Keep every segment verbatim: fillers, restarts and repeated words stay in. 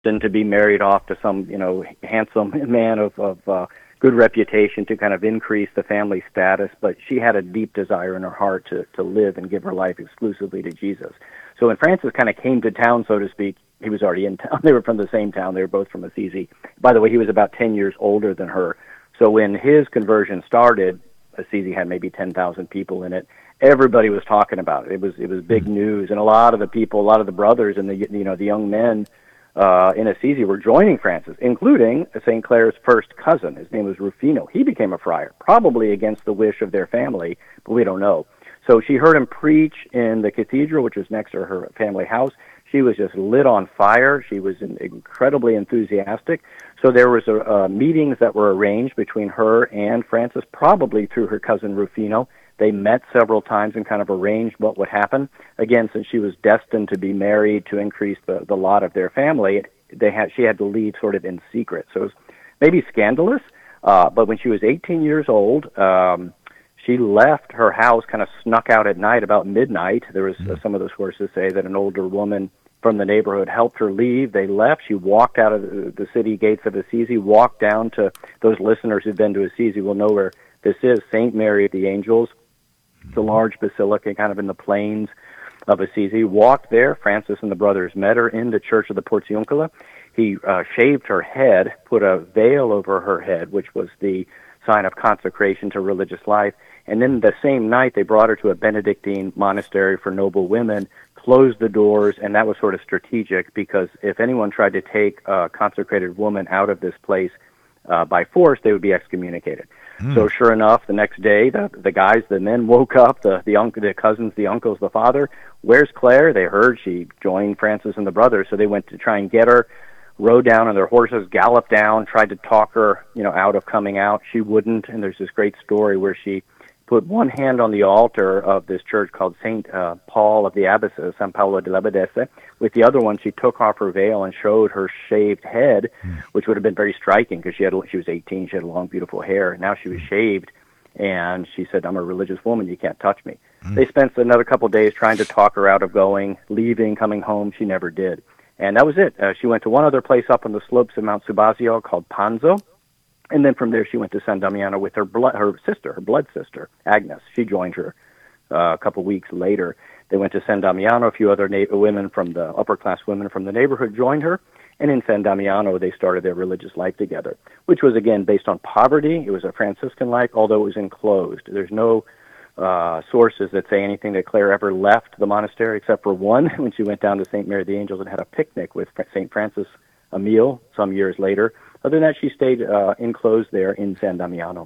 destined to be married off to some, you know, handsome man of, of uh, good reputation to kind of increase the family status, but she had a deep desire in her heart to, to live and give her life exclusively to Jesus. So when Francis kind of came to town, so to speak, he was already in town. They were from the same town. They were both from Assisi. By the way, he was about ten years older than her. So when his conversion started, Assisi had maybe ten thousand people in it. Everybody was talking about it. It was it was big news, and a lot of the people, a lot of the brothers and the you know the young men uh, in Assisi were joining Francis, including Saint Clare's first cousin. His name was Rufino. He became a friar, probably against the wish of their family, but we don't know. So she heard him preach in the cathedral, which was next to her family house. She was just lit on fire. She was incredibly enthusiastic. So there was a, uh, meetings that were arranged between her and Francis, probably through her cousin Rufino. They met several times and kind of arranged what would happen. Again, since she was destined to be married to increase the, the lot of their family, they had she had to leave sort of in secret. So it was maybe scandalous, uh, but when she was eighteen years old, um, she left her house, kind of snuck out at night about midnight. There was uh, some of the sources say that an older woman from the neighborhood helped her leave. They left. She walked out of the, the city gates of Assisi, walked down to, those listeners who've been to Assisi will know where this is, Saint Mary of the Angels, the large basilica kind of in the plains of Assisi. Walked there. Francis and the brothers met her in the Church of the Portiuncula. He uh, shaved her head, put a veil over her head, which was the sign of consecration to religious life. And then the same night, they brought her to a Benedictine monastery for noble women, closed the doors, and that was sort of strategic because if anyone tried to take a consecrated woman out of this place uh, by force, they would be excommunicated. Mm. So sure enough, the next day, the the guys, the men woke up, the the, uncle, the cousins, the uncles, the father. Where's Clare? They heard she joined Francis and the brothers, so they went to try and get her, rode down on their horses, galloped down, tried to talk her, you know, out of coming out. She wouldn't, and there's this great story where she put one hand on the altar of this church called Saint uh, Paul of the Abbaces, San Paolo delle Abbadesse. With the other one, she took off her veil and showed her shaved head, mm. which would have been very striking because she had she was eighteen, she had long, beautiful hair. Now she was shaved, and she said, "I'm a religious woman, you can't touch me." Mm. They spent another couple of days trying to talk her out of going, leaving, coming home. She never did. And that was it. Uh, she went to one other place up on the slopes of Mount Subasio called Panzo. And then from there, she went to San Damiano with her blood, her sister, her blood sister, Agnes. She joined her uh, a couple weeks later. They went to San Damiano. A few other na- women from the upper-class women from the neighborhood joined her. And in San Damiano, they started their religious life together, which was, again, based on poverty. It was a Franciscan life, although it was enclosed. There's no uh, sources that say anything that Clare ever left the monastery, except for one, when she went down to Saint Mary of the Angels and had a picnic with Saint Francis, a meal some years later. Other than that, she stayed uh, enclosed there in San Damiano.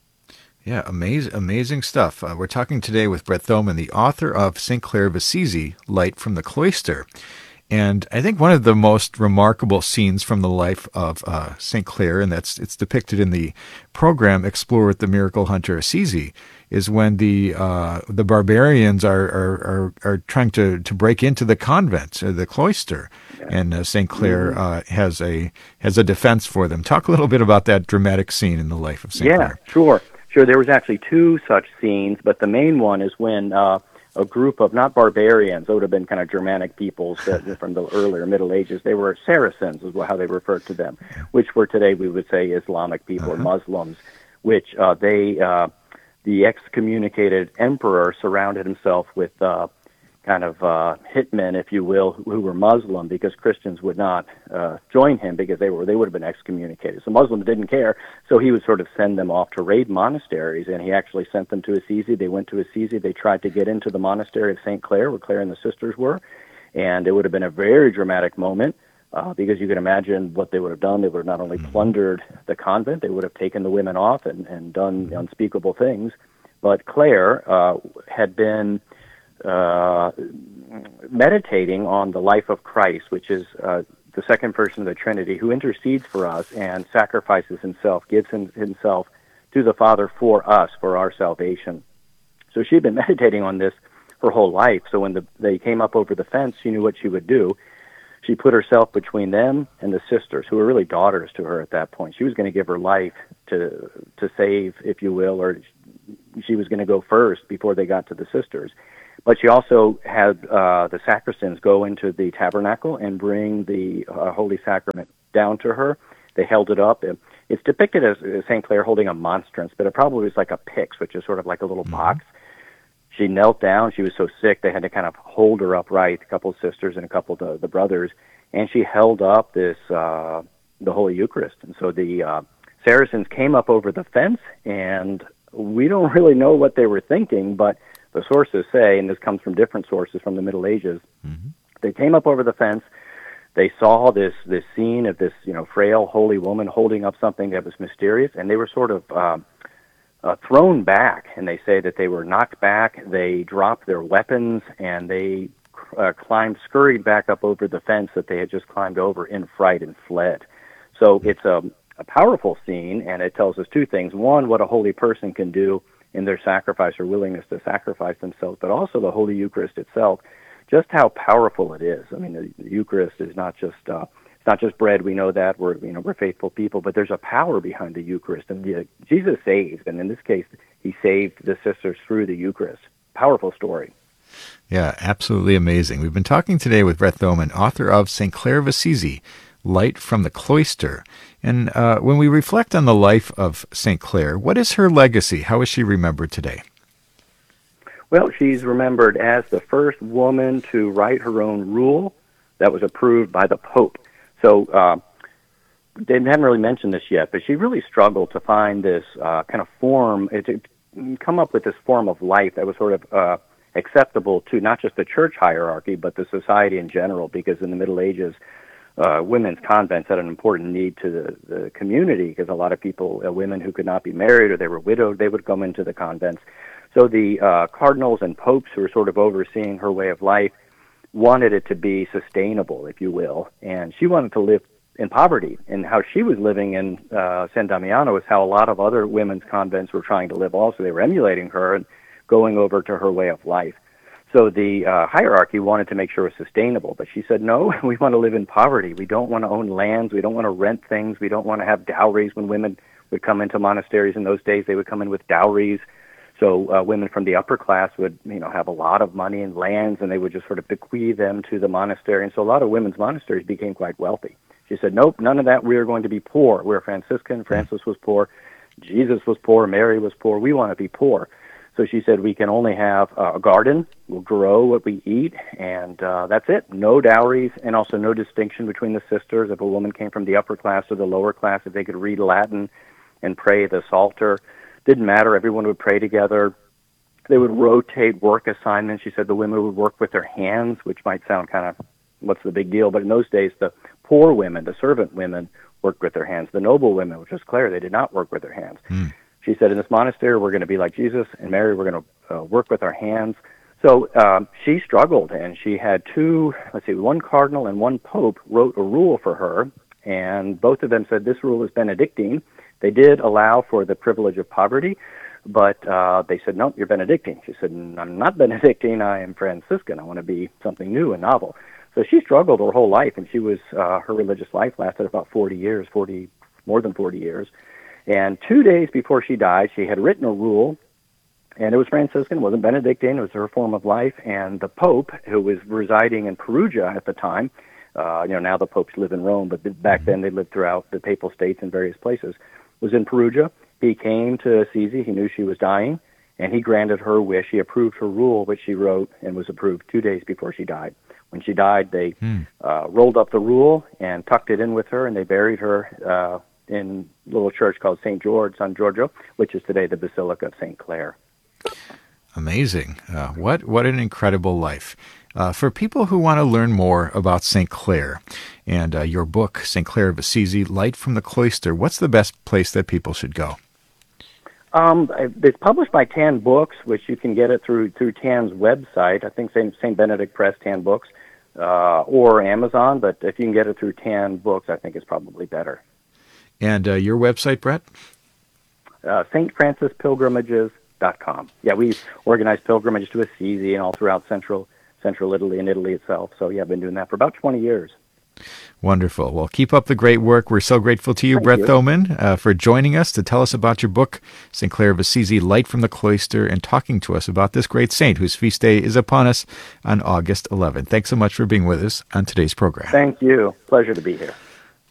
Yeah, amazing, amazing stuff. Uh, we're talking today with Brett Thoman, the author of Saint Clare of Assisi, Light from the Cloister. And I think one of the most remarkable scenes from the life of uh, Saint Clare, and that's it's depicted in the program Explore with the Miracle Hunter Assisi, is when the uh, the barbarians are are, are, are trying to, to break into the convent, uh, the cloister, yeah. and uh, Saint Clare uh, has a has a defense for them. Talk a little bit about that dramatic scene in the life of Saint Yeah, Clare. Yeah, sure, sure. There was actually two such scenes, but the main one is when uh, a group of, not barbarians, they would have been kind of Germanic peoples that, from the earlier Middle Ages. They were Saracens, is how they referred to them, which were today we would say Islamic people uh-huh. or Muslims, which uh, they, uh, the excommunicated emperor surrounded himself with uh, kind of uh, hitmen, if you will, who, who were Muslim, because Christians would not uh, join him because they were they would have been excommunicated. So Muslims didn't care, so he would sort of send them off to raid monasteries, and he actually sent them to Assisi. They went to Assisi. They tried to get into the monastery of Saint Clare, where Clare and the sisters were, and it would have been a very dramatic moment uh, because you can imagine what they would have done. They would have not only plundered the convent, they would have taken the women off and, and done unspeakable things. But Clare uh, had been Uh, meditating on the life of Christ, which is uh, the second person of the Trinity, who intercedes for us and sacrifices himself, gives him, himself to the Father for us, for our salvation. So she'd been meditating on this her whole life. So when the, they came up over the fence, she knew what she would do. She put herself between them and the sisters, who were really daughters to her at that point. She was going to give her life to to save, if you will, or she was going to go first before they got to the sisters. But she also had uh, the sacristans go into the tabernacle and bring the uh, Holy Sacrament down to her. They held it up. And it's depicted as Saint Clare holding a monstrance, but it probably was like a pyx, which is sort of like a little mm-hmm. box. She knelt down. She was so sick they had to kind of hold her upright, a couple of sisters and a couple of the, the brothers, and she held up this uh, the Holy Eucharist. And so the uh, Saracens came up over the fence, and we don't really know what they were thinking, but the sources say, and this comes from different sources from the Middle Ages, mm-hmm. they came up over the fence, they saw this this scene of this, you know, frail, holy woman holding up something that was mysterious, and they were sort of uh, uh, thrown back, and they say that they were knocked back, they dropped their weapons, and they uh, climbed, scurried back up over the fence that they had just climbed over in fright and fled. So it's a, a powerful scene, and it tells us two things. One, what a holy person can do in their sacrifice or willingness to sacrifice themselves, but also the Holy Eucharist itself, just how powerful it is. I mean, the, the Eucharist is not just uh, it's not just bread. We know that we're you know we're faithful people, but there's a power behind the Eucharist, and the, Jesus saved, and in this case, he saved the sisters through the Eucharist. Powerful story. Yeah, absolutely amazing. We've been talking today with Brett Thoman, author of Saint Clare of Assisi, Light from the Cloister. And uh, when we reflect on the life of Saint Clare, what is her legacy? How is she remembered today? Well, she's remembered as the first woman to write her own rule that was approved by the Pope. So uh, they haven't really mentioned this yet, but she really struggled to find this uh, kind of form, to come up with this form of life that was sort of uh, acceptable to not just the church hierarchy, but the society in general, because in the Middle Ages, Uh, women's convents had an important need to the, the community, because a lot of people, uh, women who could not be married or they were widowed, they would come into the convents. So the uh, cardinals and popes who were sort of overseeing her way of life wanted it to be sustainable, if you will, and she wanted to live in poverty. And how she was living in uh, San Damiano is how a lot of other women's convents were trying to live also. They were emulating her and going over to her way of life. So the uh, hierarchy wanted to make sure it was sustainable, but she said, no, we want to live in poverty. We don't want to own lands. We don't want to rent things. We don't want to have dowries. When women would come into monasteries in those days, they would come in with dowries. So uh, women from the upper class would, you know, have a lot of money and lands, and they would just sort of bequeath them to the monastery. And so a lot of women's monasteries became quite wealthy. She said, nope, none of that. We are going to be poor. We're Franciscan. Francis was poor. Jesus was poor. Mary was poor. We want to be poor. So she said, we can only have uh, a garden, we'll grow what we eat, and uh, that's it. No dowries, and also no distinction between the sisters. If a woman came from the upper class or the lower class, if they could read Latin and pray the Psalter, didn't matter. Everyone would pray together. They would rotate work assignments. She said the women would work with their hands, which might sound kind of, what's the big deal? But in those days, the poor women, the servant women, worked with their hands. The noble women, which was Clare, they did not work with their hands. Mm. She said, in this monastery, we're going to be like Jesus, and Mary, we're going to uh, work with our hands. So um, she struggled, and she had two, let's see, one cardinal and one pope wrote a rule for her, and both of them said this rule is Benedictine. They did allow for the privilege of poverty, but uh, they said, no, you're Benedictine. She said, I'm not Benedictine, I am Franciscan. I want to be something new and novel. So she struggled her whole life, and she was, uh, her religious life lasted about forty years, forty, more than forty years. And two days before she died, she had written a rule, and it was Franciscan, it wasn't Benedictine, it was her form of life, and the Pope, who was residing in Perugia at the time, uh, you know, now the popes live in Rome, but back then they lived throughout the Papal States in various places, was in Perugia. He came to Assisi, he knew she was dying, and he granted her wish. He approved her rule, which she wrote and was approved two days before she died. When she died, they hmm. uh, rolled up the rule and tucked it in with her, and they buried her uh, in a little church called Saint George, San Giorgio, which is today the Basilica of Saint Clare. Amazing. Uh, what what an incredible life. Uh, for people who want to learn more about Saint Clare and uh, your book, Saint Clare of Assisi, Light from the Cloister, what's the best place that people should go? Um, it's published by Tan Books, which you can get it through through Tan's website. I think Saint Saint Benedict Press, Tan Books, uh, or Amazon. But if you can get it through Tan Books, I think it's probably better. And uh, your website, Brett? Uh, Saint Francis Pilgrimages dot com. Yeah, we organize pilgrimages to Assisi and all throughout central central Italy and Italy itself. So yeah, I've been doing that for about twenty years. Wonderful. Well, keep up the great work. We're so grateful to you, Thank Brett you. Thoman, uh, for joining us to tell us about your book, Saint Clare of Assisi, Light from the Cloister, and talking to us about this great saint whose feast day is upon us on August eleventh. Thanks so much for being with us on today's program. Thank you. Pleasure to be here.